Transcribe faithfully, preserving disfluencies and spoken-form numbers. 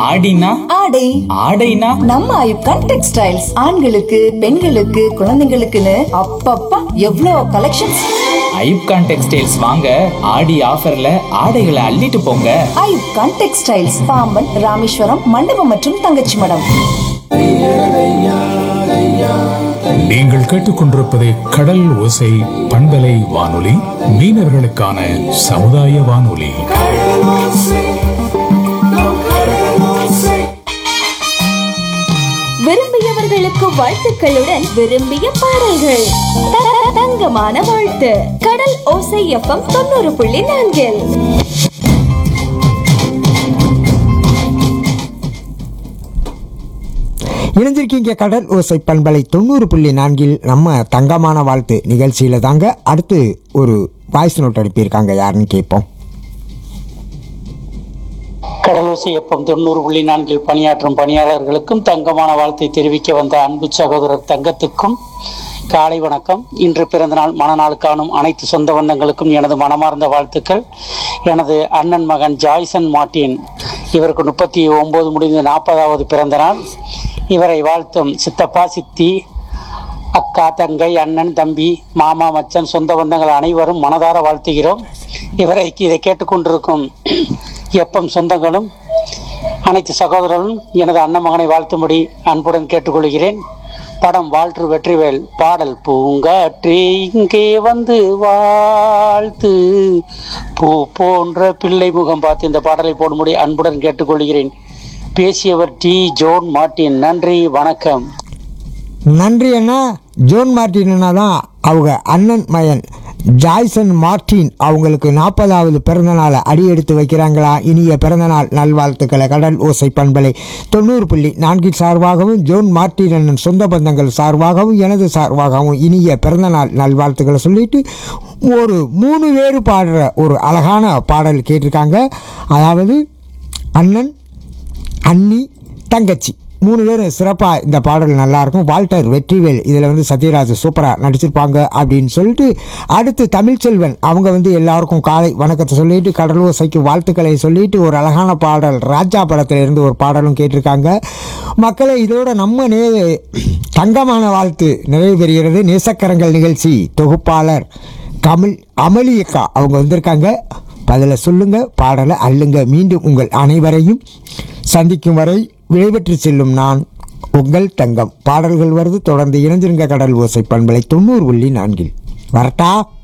ஆடினா ஆடை ஆடைனா நம்ம ஐப்கான் டெக்ஸ்டைல்ஸ் ஆண்களுக்கு பெண்களுக்கு குழந்தைங்களுக்குன்னு அப்பப்பா எவ்வளோ கலெக்ஷன்ஸ். ஐப்கான் டெக்ஸ்டைல்ஸ் வாங்க ஆடி ஆஃபர்ல ஆடைகளை அள்ளிட்டு போங்க. ஐப்கான் டெக்ஸ்டைல்ஸ் பாம்பன் ராமேஸ்வரம் மண்டபம் மற்றும் தங்கச்சி மடம். நீங்கள் கேட்டுக்கொண்டிருப்பது கடல் ஓசை பண்பலை வானொலி, மீனவர்களுக்கான சமுதாய வானொலி. விரும்பியவர்களுக்கு வாழ்த்துக்களுடன் விரும்பிய பாடல்கள். த- தங்கமான வாழ்த்து. கடல் ஓசை எஃப்எம் தொண்ணூறு புள்ளி நான்கில். இணைஞ்சிருக்கீங்க கடல் ஓசை பண்பலை தொண்ணூறு புள்ளி நான்கில். நம்ம தங்கமான வாழ்த்து நிகழ்ச்சியில தாங்க அடுத்து ஒரு வாய்ஸ் நோட் அனுப்பியிருக்காங்க. யாருன்னு கேட்போம். கடலோசை எப்பம் தொண்ணூறு புள்ளி நான்கில் பணியாற்றும் பணியாளர்களுக்கும் தங்கமான வாழ்த்தை தெரிவிக்க வந்த அன்பு சகோதரர் தங்கத்துக்கும் காலை வணக்கம். இன்று பிறந்தநாள் மணநாள் காணும் அனைத்து சொந்த பந்தங்களுக்கும் எனது மனமார்ந்த வாழ்த்துக்கள். எனது அண்ணன் மகன் ஜாய்சன் மார்ட்டின், இவருக்கு முப்பத்தி ஒன்பது முடிந்து நாற்பதாவது பிறந்த நாள். இவரை வாழ்த்தும் சித்தப்பா, சித்தி, அக்கா, தங்கை, அண்ணன், தம்பி, மாமா, மச்சன், சொந்த பந்தங்கள் அனைவரும் மனதார வாழ்த்துகிறோம். இவரை இதை கேட்டுக்கொண்டிருக்கும் எப்பம் சொந்தங்களும் அனைத்து சகோதரர்களும் எனது அண்ணன் மகனை வாழ்த்தும்படி அன்புடன் கேட்டுக்கொள்கிறேன். படம் வாழ்த்து வெற்றிவேல், பாடல் பூங்காற்றே இங்கே வந்து வாழ்த்து, பூ போன்ற பிள்ளை முகம் பார்த்து இந்த பாடலை போடும்படி அன்புடன் கேட்டுக்கொள்கிறேன். பேசியவர் டி ஜோன் மார்ட்டின். நன்றி, வணக்கம். நன்றி அண்ணா. ஜோன் மார்ட்டின் அண்ணா தான் அவங்க அண்ணன் மயன் ஜாய்சன் மார்ட்டின். அவங்களுக்கு நாற்பதாவது பிறந்தநாளை அடி எடுத்து வைக்கிறாங்களா. இனிய பிறந்தநாள் நல்வாழ்த்துக்களை கடல் ஓசை பண்பலை தொண்ணூறு புள்ளி நான்கில் சார்பாகவும் ஜோன் மார்ட்டின் அண்ணன் சொந்த பந்தங்கள் சார்பாகவும் எனது சார்பாகவும் இனிய பிறந்தநாள் நல்வாழ்த்துக்களை சொல்லிட்டு ஒரு மூணு பேர் பாடுற ஒரு அழகான பாடல் கேட்டிருக்காங்க. அதாவது அண்ணன், அண்ணி, தங்கச்சி மூணு பேரும் சிறப்பாக இந்த பாடல் நல்லாயிருக்கும். வால்டர் வெற்றிவேல் இதில் வந்து சத்யராஜ் சூப்பராக நடிச்சிருப்பாங்க அப்படின்னு சொல்லிட்டு அடுத்து தமிழ்ச்செல்வன் அவங்க வந்து எல்லாருக்கும் காலை வணக்கத்தை சொல்லிட்டு கடலோசைக்கு வாழ்த்துக்களை சொல்லிட்டு ஒரு அழகான பாடல் ராஜா படத்தில் இருந்து ஒரு பாடலும் கேட்டிருக்காங்க. மக்களை இதோட நம்ம நே தங்கமான வாழ்த்து நிறைவு பெறுகிறது. நேசக்கரங்கள் நிகழ்ச்சி தொகுப்பாளர் கமல் அமளியக்கா அவங்க வந்திருக்காங்க. பதில சொல்லுங்க, பாடலை அள்ளுங்க. மீண்டும் உங்கள் அனைவரையும் சந்திக்கும் வரை விடைபெற்று செல்லும் நான் உங்கள் தங்கம். பாடல்கள் வருது, தொடர்ந்து இணைஞ்சிருங்க கடல் ஓசை பண்பலை தொண்ணூறு புள்ளி நான்கில். வரட்டா.